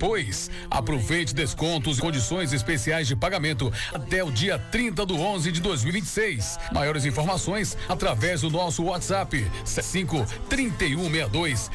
depois. Aproveite descontos e condições especiais de pagamento até o dia 30/11 de 2026. Maiores informações através do nosso WhatsApp 75 3162